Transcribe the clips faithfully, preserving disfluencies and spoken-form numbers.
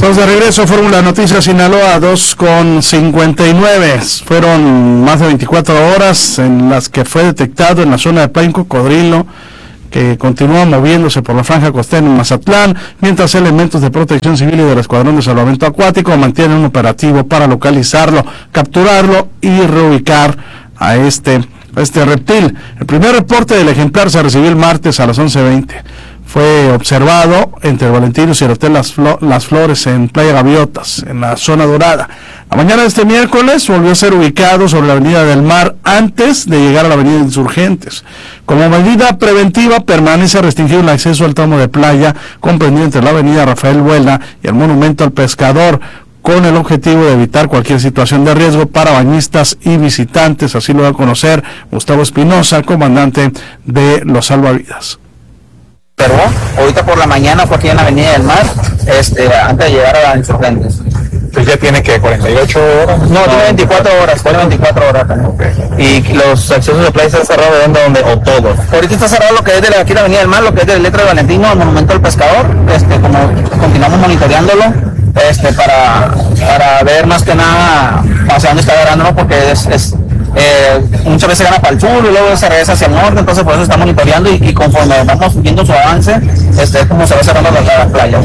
Estamos de regreso, Fórmula Noticias Sinaloa, dos con cincuenta y nueve. Fueron más de veinticuatro horas en las que fue detectado en la zona de Playa un cocodrilo que continúa moviéndose por la franja costera en Mazatlán, mientras elementos de protección civil y del Escuadrón de Salvamento Acuático mantienen un operativo para localizarlo, capturarlo y reubicar a este, a este reptil. El primer reporte del ejemplar se recibió el martes a las once veinte. Fue observado entre Valentinos y el Hotel Las, Flo- Las Flores en Playa Gaviotas, en la zona dorada. La mañana de este miércoles volvió a ser ubicado sobre la Avenida del Mar antes de llegar a la Avenida Insurgentes. Como medida preventiva, permanece restringido el acceso al tramo de playa comprendido entre la Avenida Rafael Buelna y el Monumento al Pescador, con el objetivo de evitar cualquier situación de riesgo para bañistas y visitantes. Así lo da a conocer Gustavo Espinosa, comandante de los salvavidas. Pero ahorita por la mañana fue aquí en la Avenida del Mar, este, antes de llegar a las Insurgentes. Pues ya tiene que cuarenta y ocho horas. No, tiene veinticuatro horas, tiene veinticuatro horas también. Okay. Y los accesos de playa están cerrados de donde, donde, o todos. Ahorita está cerrado lo que es de la, aquí la Avenida del Mar, lo que es del Letra de Valentino, el Monumento al Pescador, este, como continuamos monitoreándolo, este, para, para ver más que nada hacia dónde está agarrando, porque es, es Eh, muchas veces gana para el sur y luego se regresa hacia el norte, entonces por eso está monitoreando y, y conforme vamos viendo su avance, este, es como se va cerrando la, la playa.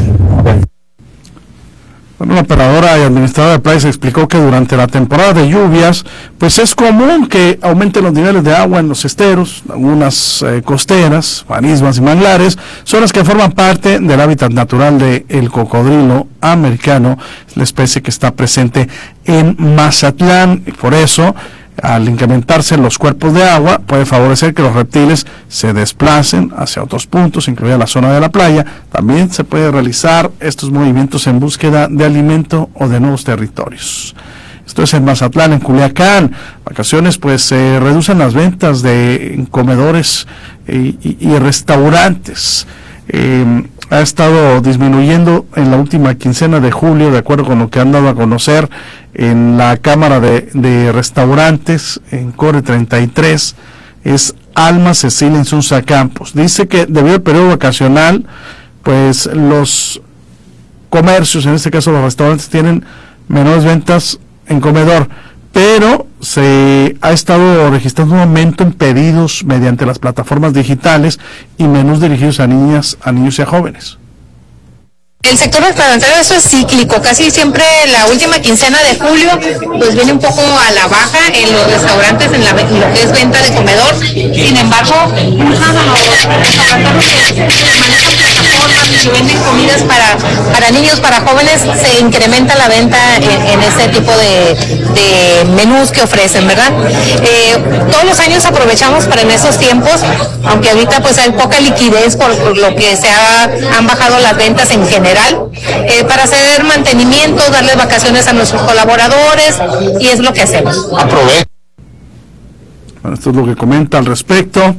Bueno, la operadora y administradora de playas explicó que durante la temporada de lluvias, pues es común que aumenten los niveles de agua en los esteros, algunas eh, costeras, marismas y manglares, son las que forman parte del hábitat natural del cocodrilo americano, la especie que está presente en Mazatlán, y por eso, al incrementarse los cuerpos de agua, puede favorecer que los reptiles se desplacen hacia otros puntos, incluida la zona de la playa. También se puede realizar estos movimientos en búsqueda de alimento o de nuevos territorios. Esto es en Mazatlán. En Culiacán, vacaciones, pues se eh, reducen las ventas de comedores y, y, y restaurantes. Eh, ha estado disminuyendo en la última quincena de julio, de acuerdo con lo que han dado a conocer en la Cámara de, de Restaurantes, en Core treinta y tres, es Alma Cecilia Insunza Campos. Dice que debido al periodo vacacional, pues los comercios, en este caso los restaurantes, tienen menores ventas en comedor, pero se ha estado registrando un aumento en pedidos mediante las plataformas digitales y menús dirigidos a niñas, a niños y a jóvenes. El sector restaurantero, eso es cíclico, casi siempre la última quincena de julio pues viene un poco a la baja en los restaurantes, en, la, en lo que es venta de comedor. Sin embargo, muchos de los restauranteros que, que manejan plataformas y que venden comidas para, para niños, para jóvenes, se incrementa la venta en, en ese tipo de, de menús que ofrecen, ¿verdad? Eh, todos los años aprovechamos para en esos tiempos, aunque ahorita pues hay poca liquidez por, por lo que se ha, han bajado las ventas en general, Eh, para hacer mantenimiento, darles vacaciones a nuestros colaboradores, y es lo que hacemos. Aprovecho. Bueno, esto es lo que comenta al respecto.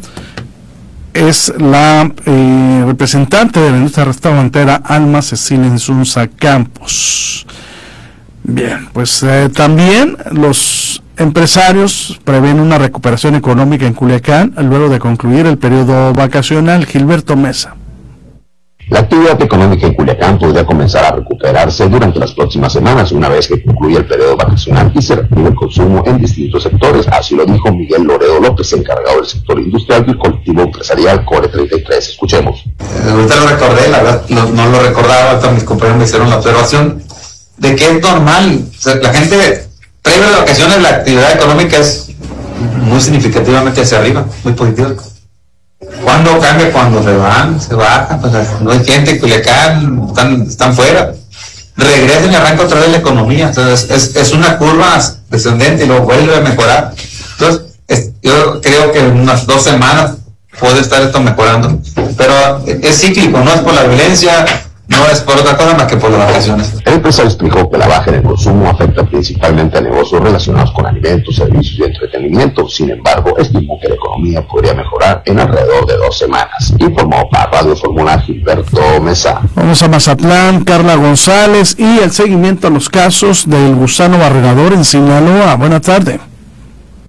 Es la eh, representante de la industria restaurantera, Alma Cecilia Insunza Campos. Bien, pues eh, también los empresarios prevén una recuperación económica en Culiacán luego de concluir el periodo vacacional. Gilberto Mesa. La actividad económica en Culiacán podría comenzar a recuperarse durante las próximas semanas, una vez que concluya el periodo vacacional y se reactive el consumo en distintos sectores. Así lo dijo Miguel Loredo López, encargado del sector industrial del colectivo empresarial Core treinta y tres. Escuchemos. Eh, ahorita lo recordé, la verdad, no, no lo recordaba, ahorita mis compañeros me hicieron la observación de que es normal. O sea, la gente, previo a las vacaciones, la actividad económica es muy significativamente hacia arriba, muy positiva. ¿Cuándo cambia? Cuando se van, se bajan, pues no hay gente en Culiacán, están, están fuera, regresan y arranca otra vez la economía. Entonces es, es una curva descendente y luego vuelve a mejorar. Entonces es, yo creo que en unas dos semanas puede estar esto mejorando, pero es cíclico, no es por la violencia, no es por otra cosa más que por las vacaciones. El empresario explicó que la baja en el consumo afecta principalmente a negocios relacionados con alimentos, servicios y entretenimiento. Sin embargo, estimó que la economía podría mejorar en alrededor de dos semanas. Informó para Radio Fórmula Gilberto Mesa. Vamos a Mazatlán, Carla González, y el seguimiento a los casos del gusano barrenador en Sinaloa. Buenas tardes.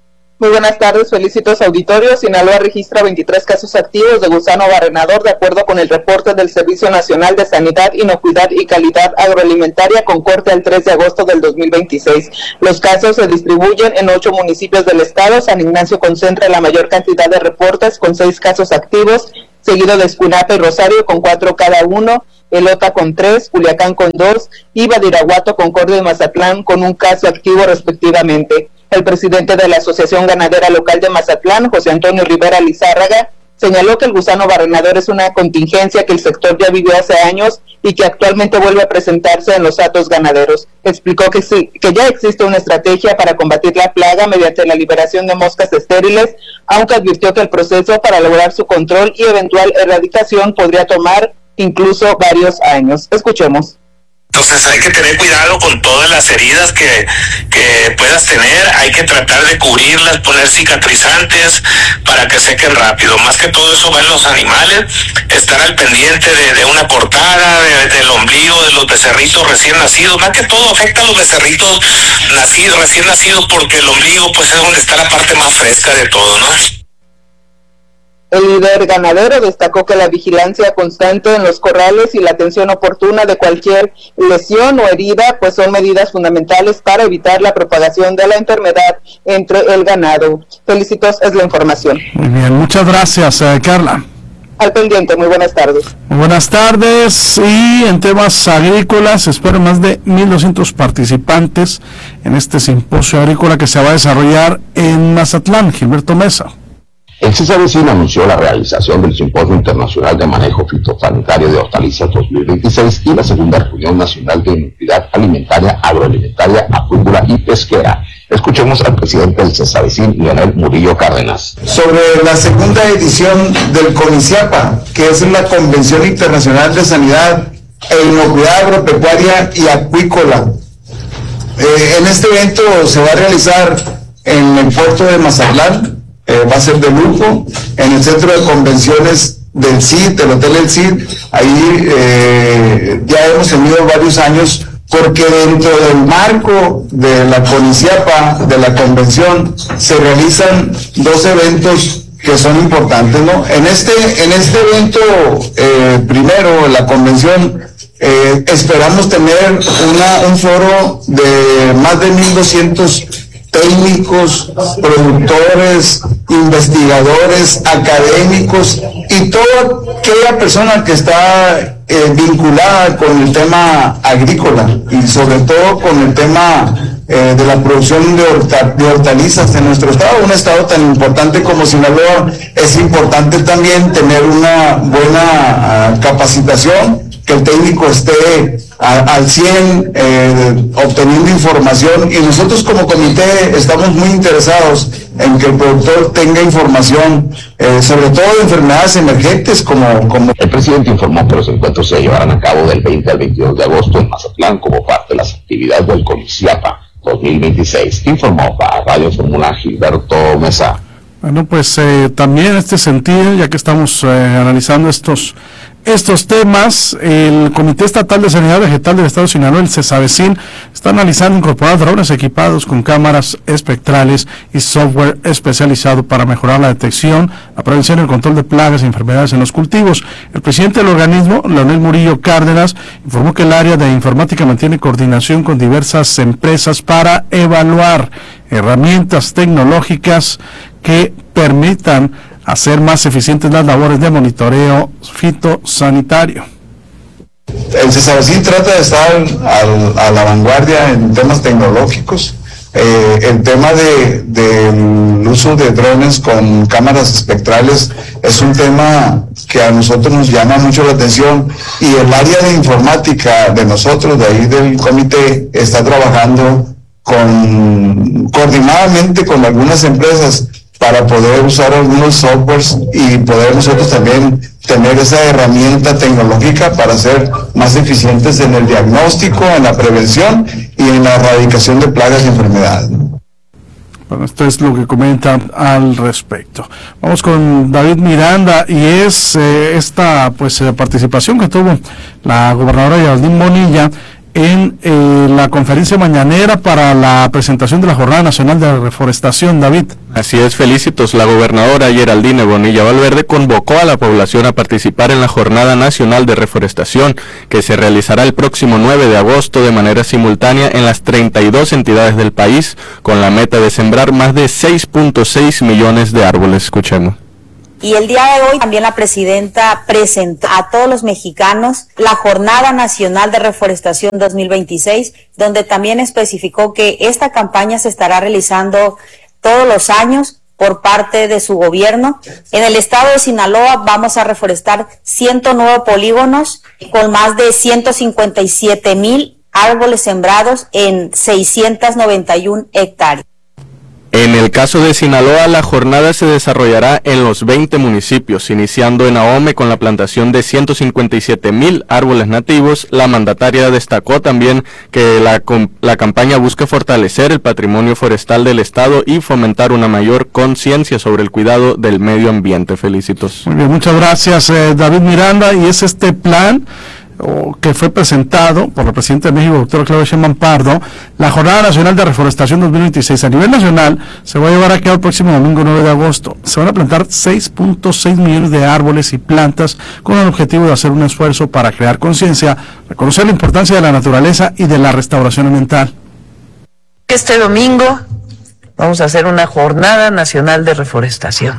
Muy buenas tardes, felicitos auditorio. Sinaloa registra veintitrés casos activos de gusano barrenador de acuerdo con el reporte del Servicio Nacional de Sanidad, Inocuidad y Calidad Agroalimentaria con corte al tres de agosto del dos mil veintiséis. Los casos se distribuyen en ocho municipios del estado. San Ignacio concentra la mayor cantidad de reportes con seis casos activos, seguido de Escuinapa y Rosario con cuatro cada uno, Elota con tres, Culiacán con dos y Badiraguato, Concordia y Mazatlán con un caso activo respectivamente. El presidente de la Asociación Ganadera Local de Mazatlán, José Antonio Rivera Lizárraga, señaló que el gusano barrenador es una contingencia que el sector ya vivió hace años y que actualmente vuelve a presentarse en los hatos ganaderos. Explicó que sí, que ya existe una estrategia para combatir la plaga mediante la liberación de moscas estériles, aunque advirtió que el proceso para lograr su control y eventual erradicación podría tomar incluso varios años. Escuchemos. Entonces hay que tener cuidado con todas las heridas que, que puedas tener, hay que tratar de cubrirlas, poner cicatrizantes para que sequen rápido. Más que todo eso va en los animales, estar al pendiente de, de una cortada, de, del ombligo, de los becerritos recién nacidos. Más que todo afecta a los becerritos nacidos, recién nacidos, porque el ombligo pues es donde está la parte más fresca de todo, ¿no? El líder ganadero destacó que la vigilancia constante en los corrales y la atención oportuna de cualquier lesión o herida pues son medidas fundamentales para evitar la propagación de la enfermedad entre el ganado. Felicitos, es la información. Muy bien, muchas gracias, eh, Carla. Al pendiente, muy buenas tardes. Muy buenas tardes, y en temas agrícolas, esperan más de mil doscientos participantes en este simposio agrícola que se va a desarrollar en Mazatlán. Gilberto Mesa. El CESAVECIN anunció la realización del Simposio Internacional de Manejo Fitosanitario de Hortalizas dos mil veintiséis y la segunda reunión nacional de inocuidad alimentaria, agroalimentaria, acuícola y pesquera. Escuchemos al presidente del CESAVECIN, Leonel Murillo Cárdenas. Sobre la segunda edición del CONICIAPA, que es la Convención Internacional de Sanidad e Inocuidad Agropecuaria y Acuícola. Eh, en este evento se va a realizar en el puerto de Mazatlán. Eh, va a ser de lujo, en el centro de convenciones del C I D, del Hotel El C I D. Ahí eh, ya hemos tenido varios años, porque dentro del marco de la CONICIAPA, de la convención, se realizan dos eventos que son importantes, ¿no? En este, en este evento, eh, primero, la convención, eh, esperamos tener una, un foro de más de mil doscientos técnicos, productores, investigadores, académicos y toda aquella persona que está eh, vinculada con el tema agrícola y sobre todo con el tema eh, de la producción de, horta, de hortalizas en nuestro estado, un estado tan importante como Sinaloa. Es importante también tener una buena uh, capacitación, que el técnico esté a, al cien eh, obteniendo información, y nosotros como comité estamos muy interesados en que el productor tenga información, eh, sobre todo de enfermedades emergentes como, como... El presidente informó que los encuentros se llevarán a cabo del veinte al veintidós de agosto en Mazatlán como parte de las actividades del CONICIAPA dos mil veintiséis. Informó para Radio Fórmula Gilberto Mesa. Bueno, pues eh, también en este sentido, ya que estamos eh, analizando estos estos temas, el Comité Estatal de Sanidad Vegetal del Estado de Sinaloa, el CESAVECIN, está analizando incorporar drones equipados con cámaras espectrales y software especializado para mejorar la detección, la prevención y el control de plagas y enfermedades en los cultivos. El presidente del organismo, Leonel Murillo Cárdenas, informó que el área de informática mantiene coordinación con diversas empresas para evaluar herramientas tecnológicas que permitan hacer más eficientes las labores de monitoreo fitosanitario. El CESAVECIN trata de estar al, a la vanguardia en temas tecnológicos. Eh, el tema de, del uso de drones con cámaras espectrales es un tema que a nosotros nos llama mucho la atención, y el área de informática de nosotros, de ahí del comité, está trabajando con, coordinadamente con algunas empresas para poder usar algunos softwares y poder nosotros también tener esa herramienta tecnológica para ser más eficientes en el diagnóstico, en la prevención y en la erradicación de plagas y enfermedades. Bueno, esto es lo que comentan al respecto. Vamos con David Miranda, y es eh, esta pues eh, participación que tuvo la gobernadora Geraldine Bonilla en eh, la conferencia mañanera para la presentación de la Jornada Nacional de Reforestación, David. Así es, Felicitos. La gobernadora Geraldine Bonilla Valverde convocó a la población a participar en la Jornada Nacional de Reforestación, que se realizará el próximo nueve de agosto de manera simultánea en las treinta y dos entidades del país, con la meta de sembrar más de seis punto seis millones de árboles. Escuchemos. Y el día de hoy también la presidenta presentó a todos los mexicanos la Jornada Nacional de Reforestación dos mil veintiséis, donde también especificó que esta campaña se estará realizando todos los años por parte de su gobierno. En el estado de Sinaloa vamos a reforestar ciento nueve polígonos con más de ciento cincuenta y siete mil árboles sembrados en seiscientas noventa y una hectáreas. En el caso de Sinaloa, la jornada se desarrollará en los veinte municipios, iniciando en Ahome con la plantación de ciento cincuenta y siete mil árboles nativos. La mandataria destacó también que la, la campaña busca fortalecer el patrimonio forestal del Estado y fomentar una mayor conciencia sobre el cuidado del medio ambiente. Felicitos. Muy bien, muchas gracias, eh, David Miranda. Y es este plan que fue presentado por la presidenta de México, doctora Claudia Sheinbaum Pardo, la Jornada Nacional de Reforestación dos mil veintiséis. A nivel nacional se va a llevar a cabo el próximo domingo nueve de agosto. Se van a plantar seis punto seis millones de árboles y plantas con el objetivo de hacer un esfuerzo para crear conciencia, reconocer la importancia de la naturaleza y de la restauración ambiental. Este domingo vamos a hacer una Jornada Nacional de Reforestación.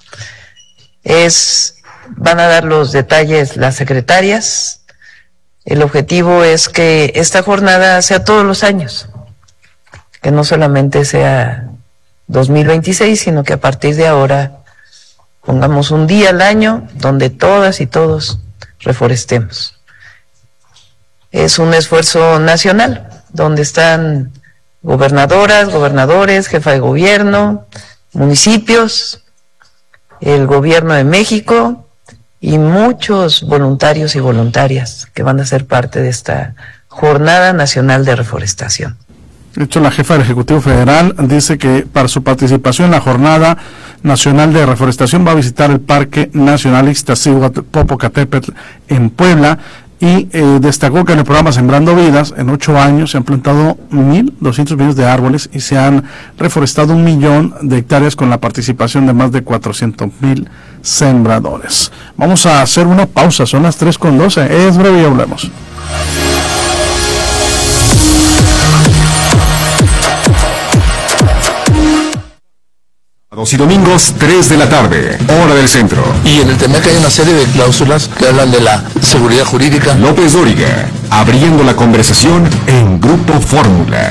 Es, van a dar los detalles las secretarias. El objetivo es que esta jornada sea todos los años, que no solamente sea dos mil veintiséis, sino que a partir de ahora pongamos un día al año donde todas y todos reforestemos. Es un esfuerzo nacional, donde están gobernadoras, gobernadores, jefa de gobierno, municipios, el gobierno de México, y muchos voluntarios y voluntarias que van a ser parte de esta Jornada Nacional de Reforestación. De hecho, la jefa del Ejecutivo Federal dice que para su participación en la Jornada Nacional de Reforestación va a visitar el Parque Nacional Ixtaccíhuatl-Popocatépetl en Puebla, y eh, destacó que en el programa Sembrando Vidas, en ocho años se han plantado mil doscientos millones de árboles y se han reforestado un millón de hectáreas con la participación de más de cuatrocientos mil sembradores. Vamos a hacer una pausa, son las tres con doce, es breve y hablemos. Sábados y domingos, tres de la tarde, hora del centro. Y en el T M E C hay una serie de cláusulas que hablan de la seguridad jurídica. López Dóriga, abriendo la conversación en Grupo Fórmula.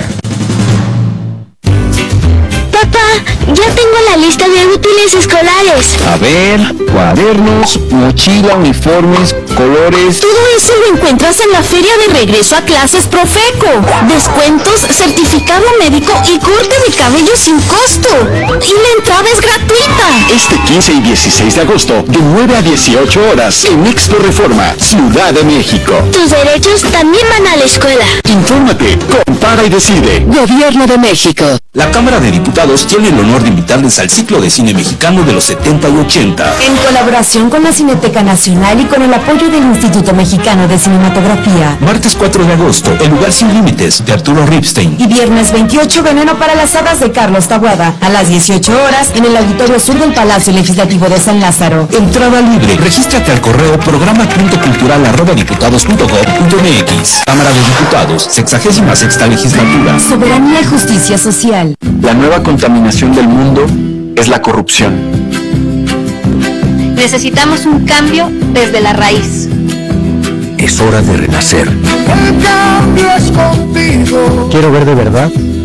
Papá, ya tengo la lista de útiles escolares. A ver, cuadernos, mochila, uniformes, colores. Todo eso lo encuentras en la feria de regreso a clases Profeco. Descuentos, certificado médico y corte de cabello sin costo. Y la entrada es gratuita. Este quince y dieciséis de agosto, de nueve a dieciocho horas, en Expo Reforma, Ciudad de México. Tus derechos también van a la escuela. Infórmate, compara y decide. Gobierno de México. La Cámara de Diputados tiene el honor de invitarles al ciclo de cine mexicano de los setenta y ochenta. En colaboración con la Cineteca Nacional y con el apoyo del Instituto Mexicano de Cinematografía. Martes cuatro de agosto, El lugar sin límites, de Arturo Ripstein. Y viernes veintiocho, Veneno para las hadas, de Carlos Taboada. A las dieciocho horas, en el Auditorio Sur del Palacio Legislativo de San Lázaro. Entrada libre. Regístrate al correo programa punto cultural arroba diputados punto gob punto mx. Cámara de Diputados, sexagésima sexta legislatura. Soberanía y justicia social. La nueva contaminación del mundo es la corrupción. Necesitamos un cambio desde la raíz. Es hora de renacer. El cambio es contigo. Quiero ver de verdad